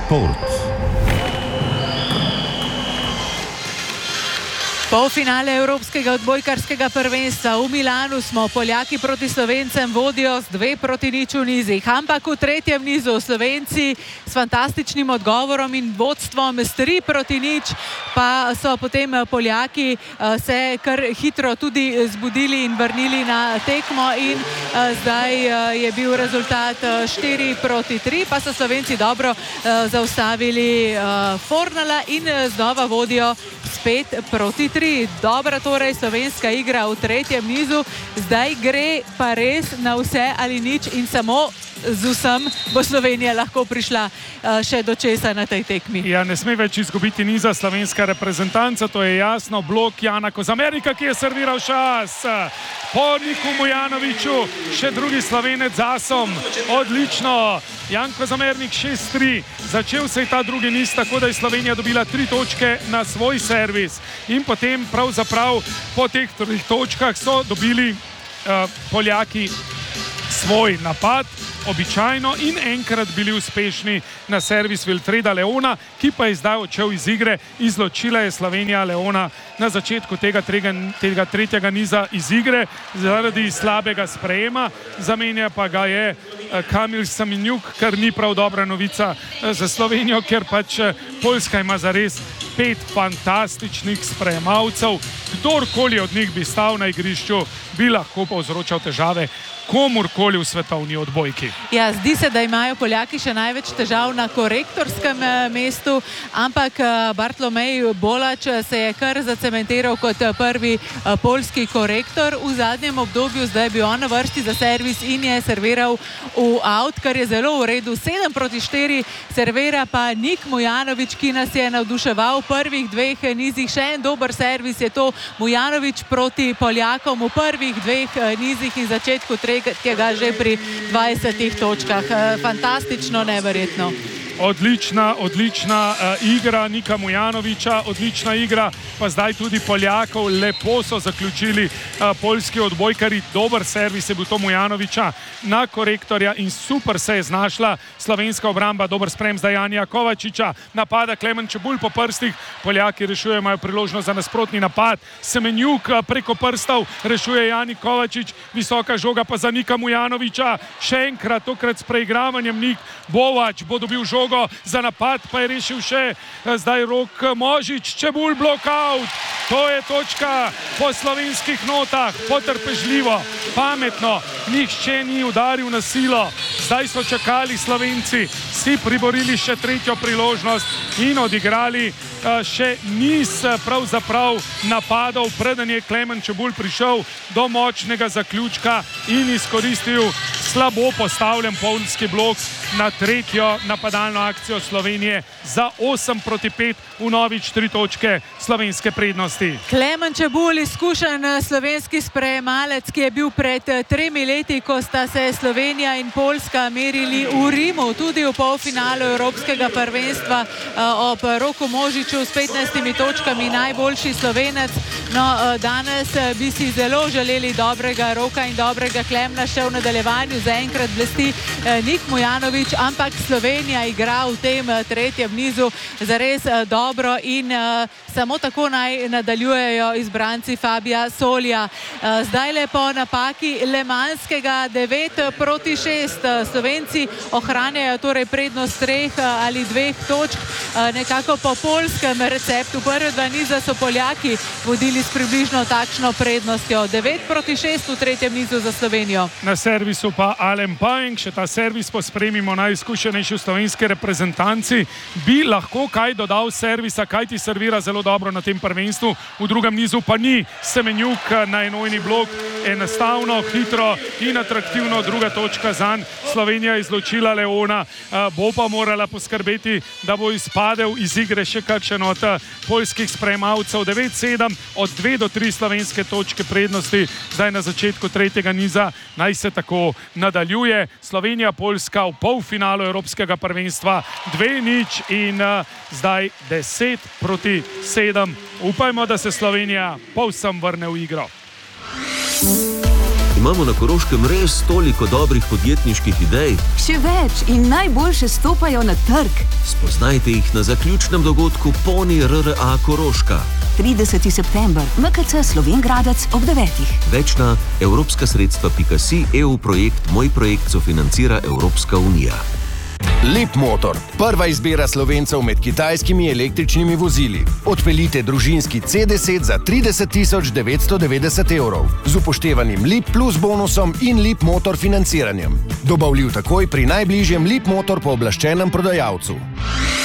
Šport. Polfinale Evropskega odbojkarskega prvenstva v Milanu smo Poljaki proti Slovencem vodijo z 2-0 v nizih, ampak v tretjem nizu Slovenci s fantastičnim odgovorom in vodstvom s 3-0, pa so potem Poljaki se kar hitro tudi zbudili in vrnili na tekmo in zdaj je bil rezultat 4-3, pa so Slovenci dobro zaustavili Fornala in znova vodijo s 5-3. Dobra torej slovenska igra v tretjem nizu, zdaj gre pa res na vse ali nič in samo z vsem bo Slovenija lahko prišla še do česa na tej tekmi. Ja, ne sme več izgubiti niza slovenska reprezentanca, to je jasno. Blok Jana Kozamernika, ki je serviral šas. Po Niku Mujanoviću, še drugi Slovenec z asom. Odlično. Jan Kozamernik 6-3. Začel se je ta drugi niz tako, da je Slovenija dobila 3 točke na svoj servis. In potem pravzaprav po teh 3 točkah so dobili Poljaki svoj napad, običajno, in enkrat bili uspešni na servis Wilfreda Leona, ki pa je zdaj odšel iz igre. Izločila je Slovenija Leona na začetku tega tretjega niza iz igre zaradi slabega sprejema. Zamenja pa ga je Kamil Semenjuk, kar ni prav dobra novica za Slovenijo, ker pač Poljska ima zares 5 fantastičnih sprejemalcev. Kdorkoli od njih bi stal na igrišču, bi lahko povzročal težave komurkoli v svetovni odbojki. Ja, zdi se, da imajo Poljaki še največ težav na korektorskem mestu, ampak Bartolomej Bolač se je kar zacementiral kot prvi poljski korektor v zadnjem obdobju. Zdaj je bil on na vrsti za servis in je serviral v out, kar je zelo v redu. 7-4 servira pa Nik Mujanović, ki nas je navduševal v prvih 2 nizih. Še en dober servis je to Mujanović proti Poljakom v prvih 2 nizih in začetku tega že pri 20 točkah. Fantastično, neverjetno. Odlična igra Nika Mujanovića, odlična igra pa zdaj tudi Poljakov. Lepo so zaključili poljski odbojkari. Dober servis je bil to Mujanovića na korektorja in super se je znašla slovenska obramba. Dober sprem zdaj Janija Kovačiča. Napada Klemen Čebulj po prstih. Poljaki rešujejo, imajo priložnost za nasprotni napad. Semenjuk preko prstov rešuje Jani Kovačič. Visoka žoga pa za Nika Mujanovića. Še enkrat, tokrat s preigravanjem Nik Bovač bo dobil žogo. Za napad pa je rešil še zdaj Rok Možič. Čebulj blokaut. To je točka po slovenskih notah. Potrpežljivo, pametno. Nihče ni udaril na silo. Zdaj so čakali Slovenci, si priborili še 3. priložnost in odigrali še niz pravzaprav napadov, preden je Klemen Čebulj prišel do močnega zaključka in izkoristil slabo postavljen poljski blok na 3. napadalno akcijo Slovenije za 8-5 vnovič 3 točke slovenske prednosti. Klemen Čebulj, izkušen slovenski sprejemalec, ki je bil pred 3 leti, ko sta se Slovenija in Poljska merili v Rimu, tudi v polfinalu Evropskega prvenstva ob Roku Možiču s 15 točkami najboljši Slovenec. No, danes bi si zelo želeli dobrega Roka in dobrega Klemna še v nadaljevanju. Zaenkrat blesti Nik Mujanović, ampak Slovenija igra v tem tretjem nizu zares dobro in samo tako naj nadaljujejo izbranci Fabija Solja. Zdaj le po napaki Lemanskega 9-6. Slovenci ohranjajo torej prednost 3 ali 2 točk. Nekako po poljskem receptu. Prve 2 niza so Poljaki vodili s približno takšno prednostjo. 9-6 v tretjem nizu za Slovenijo. Na servisu pa Alen Pajenk, še ta servis pospremimo najizkušenejši slovenski reprezentanci. Bi lahko kaj dodal servisa, kaj ti servira zelo dobro na tem prvenstvu. V drugem nizu pa ni. Semenjuk na enojni blok. Enostavno, hitro in atraktivno druga točka zanj. Slovenija izločila Leona. Bo pa morala poskrbeti, da bo izpadel iz igre še kakšen od poljskih sprejemalcev. 9-7, od 2-3 slovenske točke prednosti. Zdaj na začetku tretjega niza naj se tako nadaljuje. Slovenija, Poljska v polfinalu Evropskega prvenstva 2-0 in zdaj 10-7. Upajmo, da se Slovenija povsem vrne v igro. imamo na Koroškem res toliko dobrih podjetniških idej. Še več in najboljše stopajo na trg. Spoznajte jih na zaključnem dogodku Poni RRA Koroška. 30. september, MKC Slovengradec ob 9. Več na evropskasredstva.si, EU projekt Moj projekt sofinancira Evropska unija. Leapmotor, prva izbira Slovencev med kitajskimi električnimi vozili. Odpeljite družinski C10 za 30 990 evrov z upoštevanim Leap Plus bonusom in Leapmotor financiranjem. Dobavljiv takoj pri najbližjem Leapmotor pooblaščenem prodajalcu.